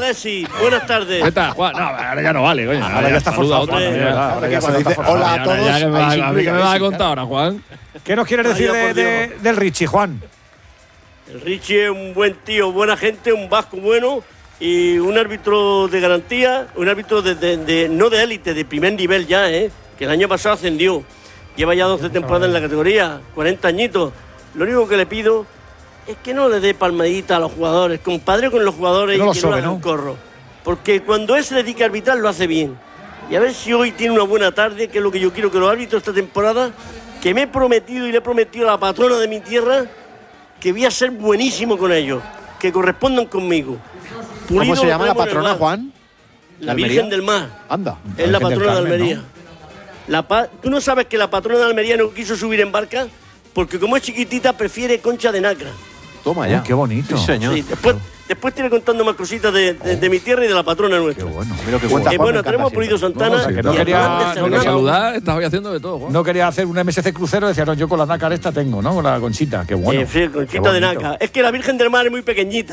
Alexis. Buenas tardes. ¿Qué está, Juan? No, ahora ya no vale, coño. Ahora ya está forzado. Ahora que cuando dice hola a todos. ¿A mí qué me vas a contar ahora, Juan? ¿Qué nos quieres decir del Richie, Juan? El Richie es un buen tío, buena gente, un vasco bueno y un árbitro de garantía, un árbitro no de élite, de primer nivel ya, que el año pasado ascendió. Lleva ya 12 temporadas en la categoría, 40 añitos. Lo único que le pido es que no le dé palmadita a los jugadores, compadre con los jugadores y que no hagan un corro. Porque cuando él se dedica a arbitrar lo hace bien. Y a ver si hoy tiene una buena tarde, que es lo que yo quiero que los árbitros esta temporada, que me he prometido y le he prometido a la patrona de mi tierra que voy a ser buenísimo con ellos, que correspondan conmigo. ¿Cómo se llama la patrona, Juan? La Virgen del Mar. Anda. Es la patrona de Almería. ¿Tú no sabes que la patrona de Almería no quiso subir en barca? Porque como es chiquitita, prefiere concha de nacra. Toma ya. Qué bonito. Sí, señor. Sí, después tiene contando más cositas de mi tierra y de la patrona nuestra. Qué bueno. Mira que cuenta, Juan, bueno, tenemos a Pulido Santana. No quería saludar, estás hoy haciendo de todo, Juan. No quería hacer un MSC crucero, decía, no, yo con la nácar esta tengo, ¿no? Con la conchita, qué bueno. Sí, conchita de nácar. Es que la Virgen del Mar es muy pequeñita.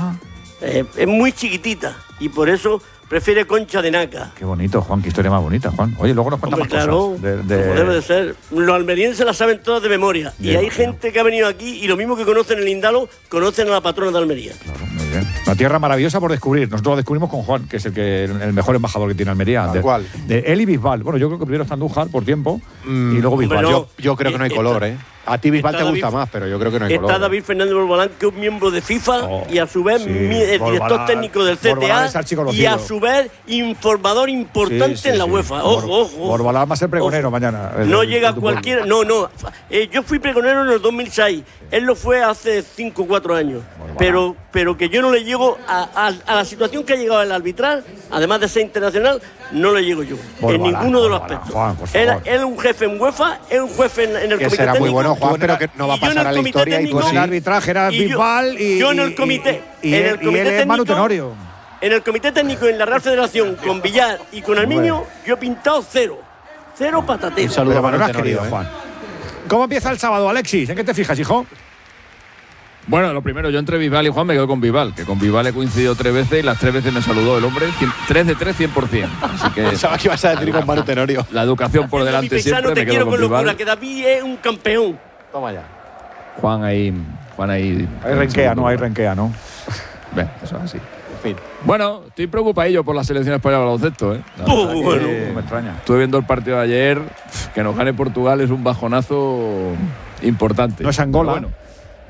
Es muy chiquitita y por eso prefiere concha de nácar. Qué bonito, Juan, qué historia más bonita, Juan. Oye, luego nos cuentas más cosas. Como debe de ser. Los almerienses la saben todas de memoria. Y hay gente que ha venido aquí y lo mismo que conocen el Indalo, conocen a la patrona de Almería. Claro, muy bien. Una tierra maravillosa por descubrir. Nosotros lo descubrimos con Juan, que es el mejor embajador que tiene Almería. ¿Cuál? De él y Bisbal. Bueno, yo creo que primero está Andújar por tiempo y luego Bisbal. Yo creo que no hay color, ¿eh? A ti Bisbal te gusta más, pero yo creo que no hay color. Está David Fernández Borbalán, que es un miembro de FIFA y a su vez el director técnico del CTA y a su vez informador importante en la UEFA. Ojo. Borbalán va a ser pregonero mañana. No llega cualquiera. No. Yo fui pregonero en el 2006. Él lo fue hace 5 o 4 años. Pero que yo no le llego a la situación que ha llegado el arbitrar, además de ser internacional, no le llego yo. En ninguno de los aspectos. Juan, él es un jefe en UEFA, es un jefe en el comité será técnico. Muy bueno, Juan, pero que no va a pasar a la historia. Y tú en el arbitraje eras Bisbal y yo en el comité. Y él es Manu Tenorio. En el comité técnico en la Real Federación, con Villar y con Arminio, yo he pintado 0. 0 patatero. Un saludo a Manu Tenorio, querido, Juan. ¿Cómo empieza el sábado, Alexis? ¿En qué te fijas, hijo? Bueno, lo primero, yo entre Bisbal y Juan me quedo con Bisbal, que con Bisbal he coincidido 3 veces y las 3 veces me saludó el hombre, 3 de 3, 100%. Así que pensaba que ibas a decir con Manu Tenorio. La educación por delante siempre, me quedo con Bisbal. Locura, que David es un campeón. Toma ya. Juan ahí. Hay renquea, ¿no? Bien, eso es así. En fin. Bueno, estoy preocupadillo por la selección española de baloncesto, Bueno, me extraña. Estuve viendo el partido de ayer, que nos gane Portugal es un bajonazo importante. No es Angola. Pero bueno,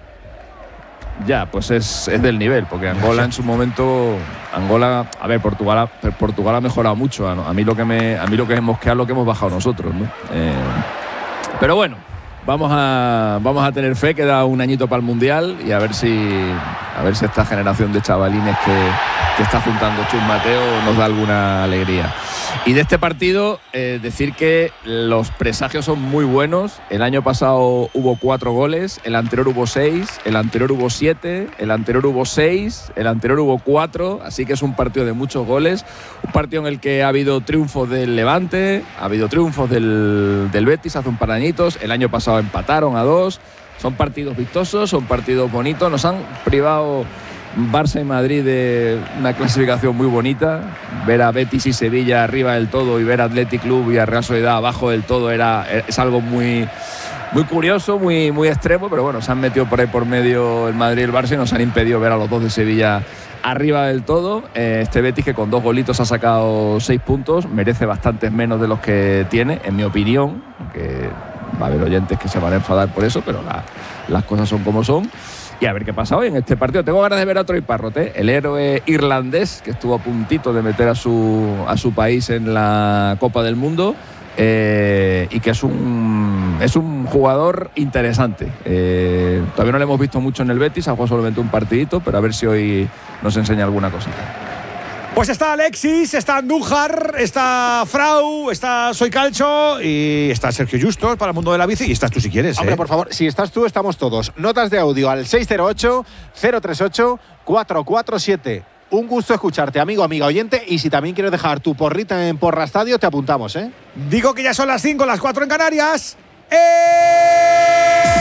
ya, pues es del nivel, porque Angola en su momento, a ver, Portugal ha mejorado mucho. A mí lo que me mosquea es lo que hemos bajado nosotros, ¿no? Pero bueno, vamos a tener fe, queda un añito para el Mundial y a ver si esta generación de chavalines que está juntando Chus Mateo nos da alguna alegría. Y de este partido, decir que los presagios son muy buenos. El año pasado hubo 4 goles, el anterior hubo 6, el anterior hubo 7, el anterior hubo 6, el anterior hubo 4, así que es un partido de muchos goles, un partido en el que ha habido triunfos del Levante, ha habido triunfos del Betis hace un par de añitos, el año pasado empataron a 2, son partidos vistosos, son partidos bonitos, nos han privado Barça y Madrid de una clasificación muy bonita. Ver a Betis y Sevilla arriba del todo y ver a Athletic Club y a Real Sociedad abajo del todo es algo muy curioso, muy extremo, pero bueno, se han metido por ahí por medio el Madrid y el Barça y nos han impedido ver a los dos de Sevilla arriba del todo. Este Betis, que con 2 golitos ha sacado 6 puntos, merece bastantes menos de los que tiene, en mi opinión, aunque va a haber oyentes que se van a enfadar por eso, pero las cosas son como son. Y a ver qué pasa hoy en este partido. Tengo ganas de ver a Troy Parrott, el héroe irlandés que estuvo a puntito de meter a su país en la Copa del Mundo, y que es un jugador interesante. Todavía no lo hemos visto mucho en el Betis, ha jugado solamente un partidito, pero a ver si hoy nos enseña alguna cosita. Pues está Alexis, está Andújar, está Frau, está Soy Calcho y está Sergio Justos para el mundo de la bici y estás tú si quieres. Hombre, por favor, si estás tú, estamos todos. Notas de audio al 608-038-447. Un gusto escucharte, amigo, amiga oyente. Y si también quieres dejar tu porrita en Porra Estadio, te apuntamos, ¿eh? Digo que ya son las 5, las 4 en Canarias.